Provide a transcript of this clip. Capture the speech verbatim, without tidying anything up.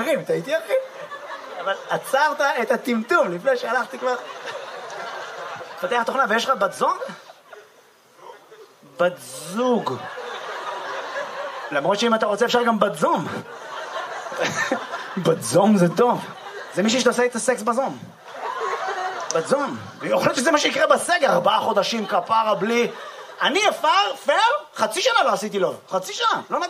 דברים, אתה איתי אחי? אבל עצרת את הטמטום לפני שהלכתי כבר. פתח תוכנה, ויש לך בת זוג? בת זוג. למרות שאם אתה רוצה אפשר גם בת זום. בת זום זה טוב. זה מישהי שתעשה את הסקס בזום. בת זום. ויכול להיות שזה מה שיקרה בסגר, ארבעה חודשים כפרה בלי... אני אפר, פר, חצי שנה לא עשיתי לו. חצי שנה, לא נגע.